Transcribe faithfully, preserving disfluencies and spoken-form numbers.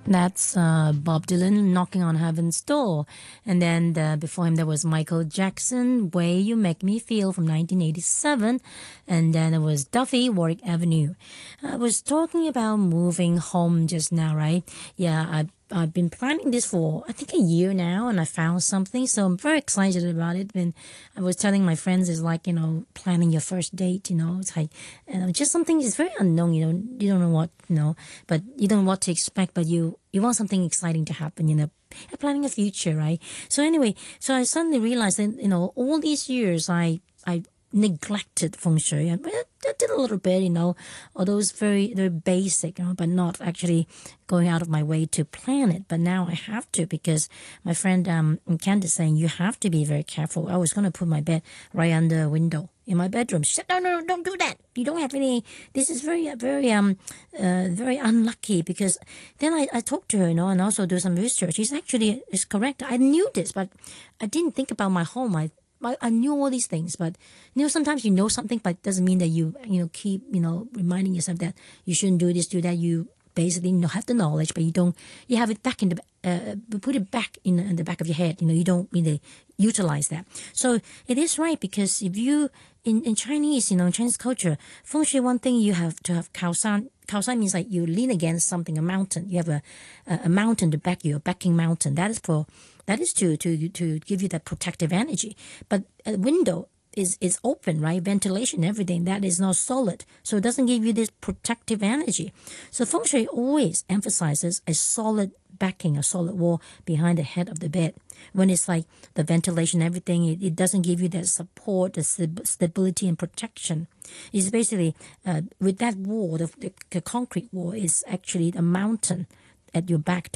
That's uh, Bob Dylan knocking on heaven's door. And then the, before him, there was Michael Jackson, Way You Make Me Feel from nineteen eighty-seven. And then it was Duffy, Warwick Avenue. I was talking about moving home just now, right? Yeah, I I've been planning this for, I think, a year now, and I found something, so I'm very excited about it. And I was telling my friends, it's like, you know, planning your first date, you know, it's like, you know, just something is very unknown, you know, you don't know what, you know, but you don't know what to expect, but you, you want something exciting to happen, you know, planning a future, right? So anyway, so I suddenly realized that, you know, all these years I, I, neglected feng shui. I did a little bit, you know, although it's very, very basic, you know, but not actually going out of my way to plan it. But now I have to because my friend um, Candace saying you have to be very careful. I was going to put my bed right under a window in my bedroom. She said, no, no, no, don't do that. You don't have any, this is very, very, um, uh, very unlucky because then I, I talked to her, you know, and also do some research. She's actually, is correct. I knew this, but I didn't think about my home. I I, I knew all these things, but you know, sometimes you know something, but it doesn't mean that you, you know, keep, you know, reminding yourself that you shouldn't do this, do that. You basically know, have the knowledge, but you don't, you have it back in the, uh, put it back in, in the back of your head. You know, you don't really utilize that. So it is right because if you, in, in Chinese, you know, in Chinese culture, feng shui, one thing you have to have kaosan. Kaosan means like you lean against something, a mountain. You have a, a, a mountain to back you, a backing mountain. That is for, that is to, to, to give you that protective energy. But a window is, is open, right? Ventilation, everything. That is not solid. So it doesn't give you this protective energy. So feng shui always emphasizes a solid backing, a solid wall behind the head of the bed. When it's like the ventilation, everything, it, it doesn't give you that support, the st- stability and protection. It's basically, uh, with that wall, the, the, the concrete wall is actually a mountain at your back